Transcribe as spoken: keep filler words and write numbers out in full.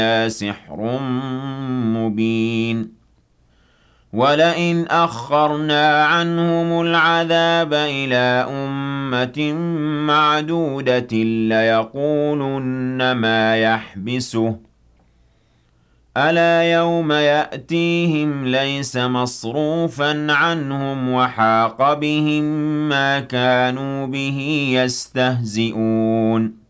سحر مبين ولئن أخرنا عنهم العذاب إلى أمة معدودة ليقولن ما يحبسه ألا يوم يأتيهم ليس مصروفا عنهم وحاق بهم ما كانوا به يستهزئون